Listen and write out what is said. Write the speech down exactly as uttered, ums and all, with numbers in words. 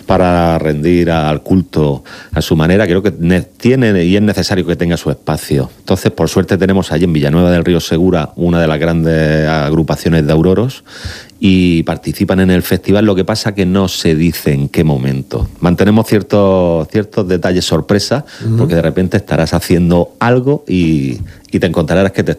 para rendir al culto a su manera. Creo que tiene y es necesario que tenga su espacio. Entonces, por suerte, tenemos allí en Villanueva del Río Segura una de las grandes agrupaciones de auroros y participan en el festival. Lo que pasa que no se dice en qué momento. Mantenemos ciertos, ciertos detalles sorpresa, uh-huh. porque de repente estarás haciendo algo y, y te encontrarás que te